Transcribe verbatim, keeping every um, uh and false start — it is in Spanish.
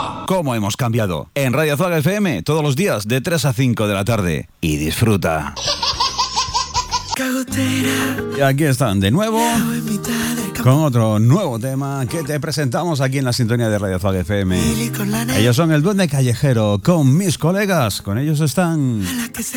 ¿Cómo hemos cambiado? En Radio Azul F M, todos los días de tres a cinco de la tarde. Y disfruta. Y aquí están de nuevo con otro nuevo tema que te presentamos aquí en la sintonía de Radio Azul F M. Ellos son el Duende Callejero con mis colegas. Con ellos están...